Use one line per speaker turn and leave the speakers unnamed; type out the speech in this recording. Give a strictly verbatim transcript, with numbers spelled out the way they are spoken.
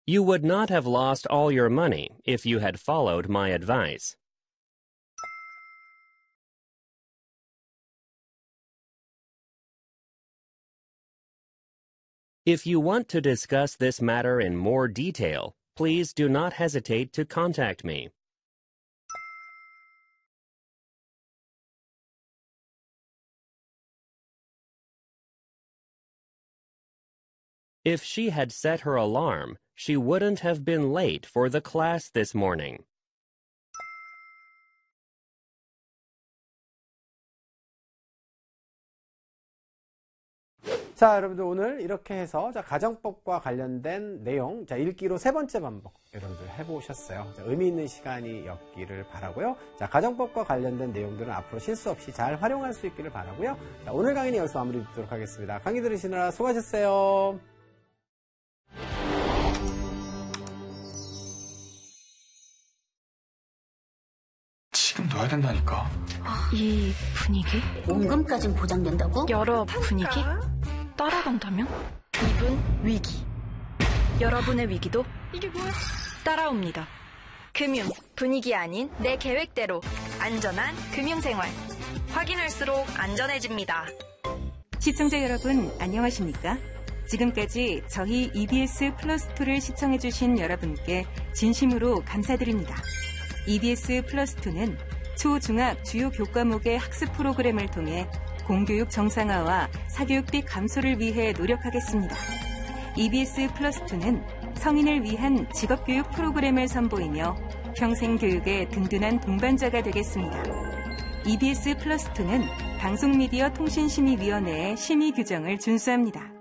You would not have lost all your money if you had followed my advice. If you want to discuss this matter in more detail, please do not hesitate to contact me. If she had set her alarm, she wouldn't have been late for the class this morning.
자, 여러분들 오늘 이렇게 해서 자, 가정법과 관련된 내용 자, 읽기로 세 번째 반복 여러분들 해보셨어요. 자, 의미 있는 시간이었기를 바라고요. 자, 가정법과 관련된 내용들은 앞으로 실수 없이 잘 활용할 수 있기를 바라고요. 자, 오늘 강의는 여기서 마무리 짓도록 하겠습니다. 강의 들으시느라 수고하셨어요.
지금 넣어야 된다니까.
이 분위기?
원금까진 보장된다고?
여러 분위기? 따라간다면? 이분 위기. 여러분의 위기도 이게 뭐야? 따라옵니다. 금융 분위기 아닌 내 계획대로 안전한 금융생활. 확인할수록 안전해집니다.
시청자 여러분 안녕하십니까? 지금까지 저희 이비에스 플러스투를 시청해주신 여러분께 진심으로 감사드립니다. 이비에스 플러스투는 초, 중학 주요 교과목의 학습 프로그램을 통해 공교육 정상화와 사교육비 감소를 위해 노력하겠습니다. 이비에스 플러스투는 성인을 위한 직업교육 프로그램을 선보이며 평생교육의 든든한 동반자가 되겠습니다. 이비에스 플러스투는 방송미디어 통신심의위원회의 심의 규정을 준수합니다.